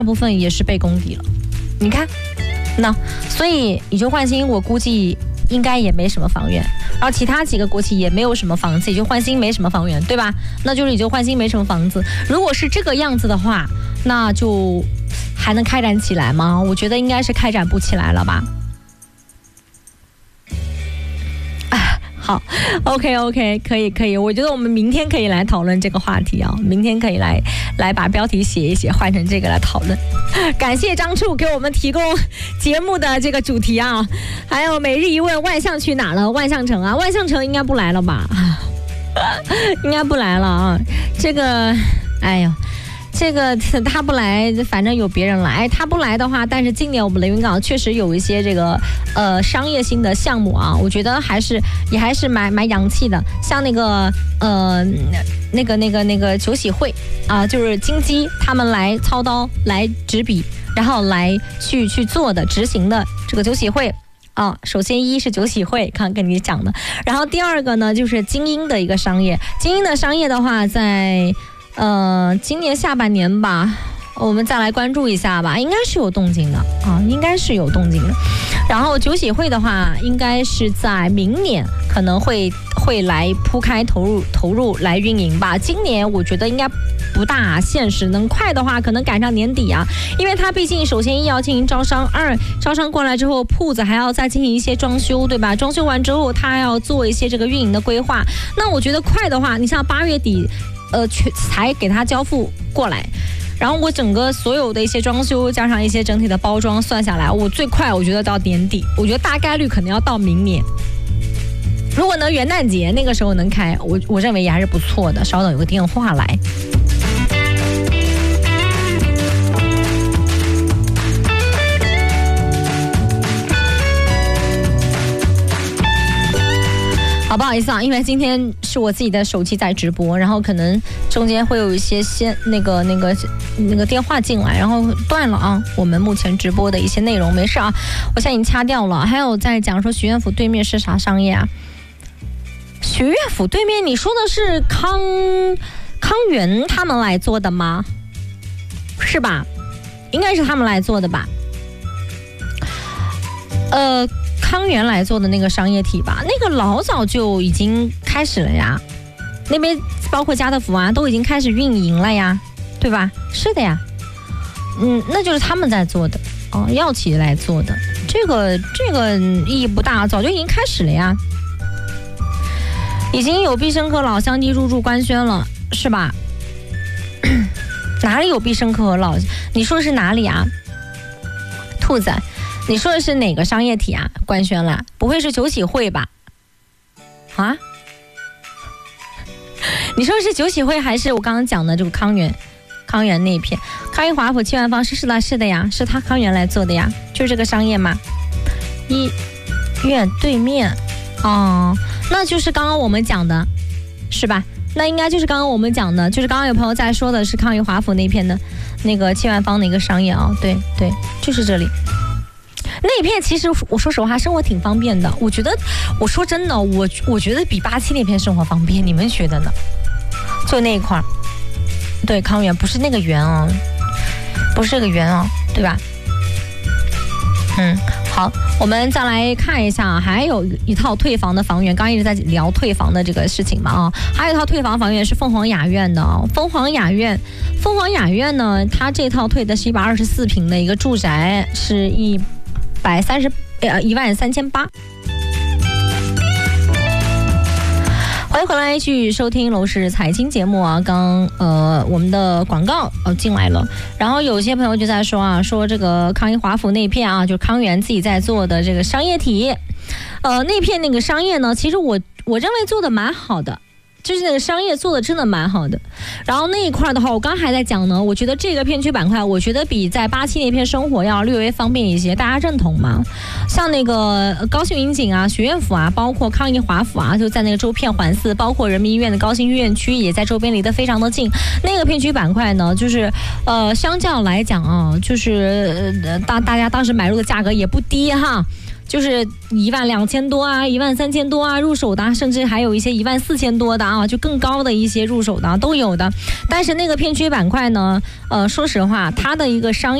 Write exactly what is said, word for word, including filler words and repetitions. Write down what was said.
部分也是被攻抵了。你看，那所以以旧换新，我估计应该也没什么房源，然后其他几个国企也没有什么房子，以旧换新没什么房源，对吧？那就是以旧换新没什么房子。如果是这个样子的话，那就还能开展起来吗？我觉得应该是开展不起来了吧。好 ，OK OK， 可以可以，我觉得我们明天可以来讨论这个话题啊，明天可以来来把标题写一写，换成这个来讨论。感谢张处给我们提供节目的这个主题啊，还有每日一问，万象去哪了？万象城啊，万象城应该不来了吧？应该不来了啊，这个，哎呦。这个他不来，反正有别人来。他不来的话，但是今年我们雷云港确实有一些这个呃商业性的项目啊，我觉得还是也还是蛮蛮洋气的。像那个呃那个那个那个酒喜会啊、呃，就是金鸡他们来操刀来执笔，然后来去去做的执行的这个酒喜会。啊，首先一是酒喜会，刚跟你讲的，然后第二个呢就是精英的一个商业，精英的商业的话在。呃，今年下半年吧，我们再来关注一下吧，应该是有动静的啊，应该是有动静的。然后酒喜会的话，应该是在明年可能会会来铺开投入投入来运营吧。今年我觉得应该不大现实，能快的话可能赶上年底啊，因为它毕竟首先一要进行招商，二招商过来之后，铺子还要再进行一些装修，对吧？装修完之后，它还要做一些这个运营的规划。那我觉得快的话，你像八月底。呃，才给他交付过来，然后我整个所有的一些装修加上一些整体的包装算下来，我最快我觉得到年底，我觉得大概率可能要到明年。如果能元旦节那个时候能开，我我认为也还是不错的。稍等，有个电话来。好，不好意思啊，因为今天是我自己的手机在直播，然后可能中间会有一些先那个那个那个电话进来，然后断了啊。我们目前直播的一些内容没事啊，我现在已经掐掉了。还有在讲说许愿府对面是啥商业啊？许愿府对面，你说的是康康源他们来做的吗？是吧？应该是他们来做的吧？呃。康源来做的那个商业体吧，那个老早就已经开始了呀，那边包括家乐福啊都已经开始运营了呀，对吧？是的呀，嗯，那就是他们在做的哦，药企来做的，这个这个意义不大，早就已经开始了呀，已经有必胜客老乡弟入驻官宣了，是吧？哪里有必胜客和老？你说是哪里啊？兔子。你说的是哪个商业体啊？官宣了，不会是酒喜会吧？啊？你说的是酒喜会还是我刚刚讲的这个康源？康源那一片，康源华府七万方是是的，是的呀，是他康源来做的呀，就是这个商业吗？医院对面，哦，那就是刚刚我们讲的，是吧？那应该就是刚刚我们讲的，就是刚刚有朋友在说的是康源华府那片的那个七万方的一个商业啊，对对，就是这里。那一片其实我说实话生活挺方便的，我觉得我说真的，我我觉得比八七那片生活方便，你们觉得呢？就那一块儿，对，康源不是那个源啊，不是这个源啊，对吧？嗯，好，我们再来看一下，还有一套退房的房源，刚刚一直在聊退房的这个事情嘛啊，还有一套退房房源是凤凰雅苑的啊，凤凰雅苑，凤凰雅苑呢，它这套退的是一百二十四平的一个住宅，是一百三十呃一万三千八。欢迎回来，继续收听楼市财经节目啊。刚呃我们的广告呃进来了，然后有些朋友就在说啊，说这个康一华府那片啊，就是康源自己在做的这个商业体，呃那片那个商业呢，其实我我认为做的蛮好的。就是那个商业做的真的蛮好的，然后那一块的话，我刚还在讲呢，我觉得这个片区板块，我觉得比在八七那片生活要略微方便一些，大家认同吗？像那个高新云锦啊、学院府啊，包括康怡华府啊，就在那个周片环四，包括人民医院的高新医院区也在周边离得非常的近。那个片区板块呢，就是呃，相较来讲啊，就是呃大大家当时买入的价格也不低哈。 就是一万两千多啊，一万三千多啊入手的，甚至还有一些一万四千多的啊，就更高的一些入手的都有的。但是那个片区板块呢，呃，说实话，它的一个商业